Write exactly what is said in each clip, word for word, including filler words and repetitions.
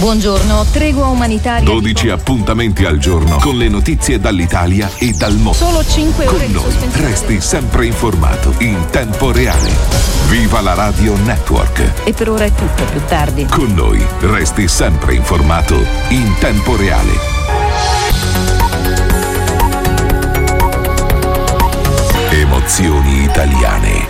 Buongiorno, tregua umanitaria. dodici appuntamenti al giorno con le notizie dall'Italia e dal mondo. Solo cinque ore con di noi sospensione. resti sempre informato in tempo reale. Viva la Radio Network. E per ora è tutto, più tardi. Con noi resti sempre informato in tempo reale. Emozioni italiane.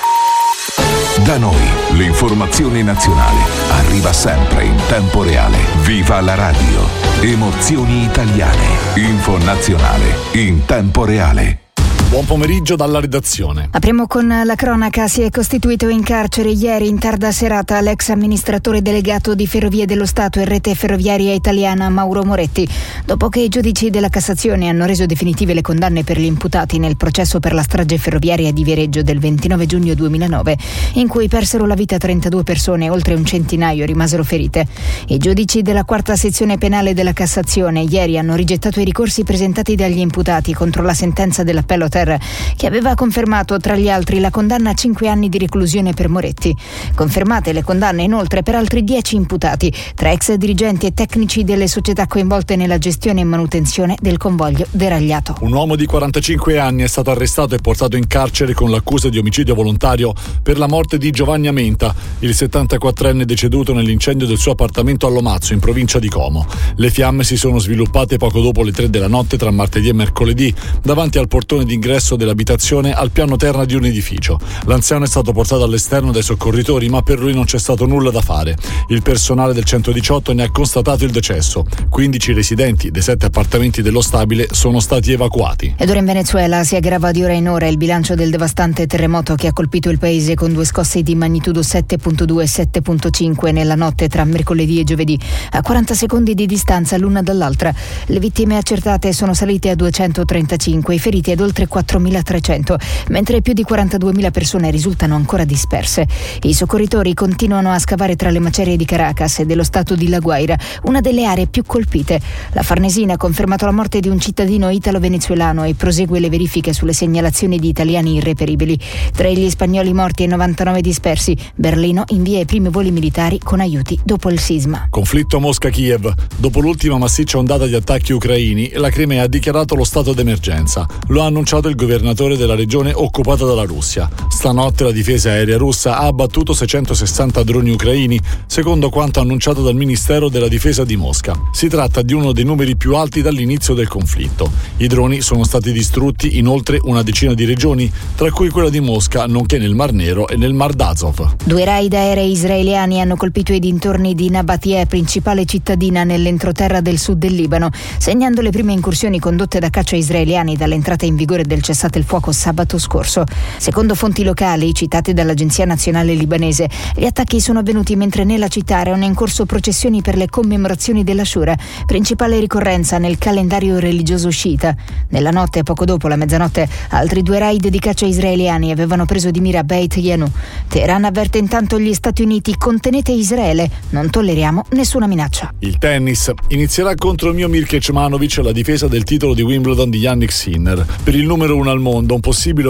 Da noi l'informazione nazionale arriva sempre in tempo reale. Viva la radio. Emozioni italiane. Info nazionale in tempo reale. Buon pomeriggio dalla redazione. Apriamo con la cronaca. Si è costituito in carcere ieri in tarda serata l'ex amministratore delegato di Ferrovie dello Stato e Rete Ferroviaria Italiana Mauro Moretti, dopo che i giudici della Cassazione hanno reso definitive le condanne per gli imputati nel processo per la strage ferroviaria di Viareggio del ventinove giugno duemilanove, in cui persero la vita trentadue persone e oltre un centinaio rimasero ferite. I giudici della quarta sezione penale della Cassazione ieri hanno rigettato i ricorsi presentati dagli imputati contro la sentenza dell'appello terra, che aveva confermato tra gli altri la condanna a cinque anni di reclusione per Moretti. Confermate le condanne inoltre per altri dieci imputati, tra ex dirigenti e tecnici delle società coinvolte nella gestione e manutenzione del convoglio deragliato. Un uomo di quarantacinque anni è stato arrestato e portato in carcere con l'accusa di omicidio volontario per la morte di Giovanni Amenta, il settantaquattrenne deceduto nell'incendio del suo appartamento a Lomazzo, in provincia di Como. Le fiamme si sono sviluppate poco dopo le tre della notte tra martedì e mercoledì, davanti al portone d'ingresso dell'abitazione al piano terra di un edificio. L'anziano è stato portato all'esterno dai soccorritori, ma per lui non c'è stato nulla da fare. Il personale del centodiciotto ne ha constatato il decesso. quindici residenti dei sette appartamenti dello stabile sono stati evacuati. Ed ora in Venezuela si aggrava di ora in ora il bilancio del devastante terremoto che ha colpito il paese con due scosse di magnitudo sette virgola due e sette virgola cinque nella notte tra mercoledì e giovedì, a quaranta secondi di distanza l'una dall'altra. Le vittime accertate sono salite a duecentotrentacinque, i feriti ad oltre quattromilatrecento, mentre più di quarantaduemila persone risultano ancora disperse. I soccorritori continuano a scavare tra le macerie di Caracas e dello stato di La Guaira, una delle aree più colpite. La Farnesina ha confermato la morte di un cittadino italo-venezuelano e prosegue le verifiche sulle segnalazioni di italiani irreperibili. Tra gli spagnoli morti e novantanove dispersi, Berlino invia i primi voli militari con aiuti dopo il sisma. Conflitto Mosca-Kiev. Dopo l'ultima massiccia ondata di attacchi ucraini, la Crimea ha dichiarato lo stato d'emergenza. Lo ha annunciato il governatore della regione occupata dalla Russia. Stanotte la difesa aerea russa ha abbattuto seicentosessanta droni ucraini, secondo quanto annunciato dal Ministero della Difesa di Mosca. Si tratta di uno dei numeri più alti dall'inizio del conflitto. I droni sono stati distrutti in oltre una decina di regioni, tra cui quella di Mosca, nonché nel Mar Nero e nel Mar d'Azov. Due raid aerei israeliani hanno colpito i dintorni di Nabatea, principale cittadina nell'entroterra del sud del Libano, segnando le prime incursioni condotte da caccia israeliani dall'entrata in vigore del cessate il fuoco sabato scorso. Secondo fonti locali citate dall'Agenzia Nazionale Libanese, gli attacchi sono avvenuti mentre nella città erano in corso processioni per le commemorazioni dell'Ashura, principale ricorrenza nel calendario religioso sciita. Nella notte, poco dopo la mezzanotte, altri due raid di caccia israeliani avevano preso di mira Beit Yanu. Teheran avverte intanto gli Stati Uniti: contenete Israele, non tolleriamo nessuna minaccia. Il tennis. Inizierà contro Miomir Kecmanovic la difesa del titolo di Wimbledon di Jannik Sinner. Per il numero uno al mondo, un possibile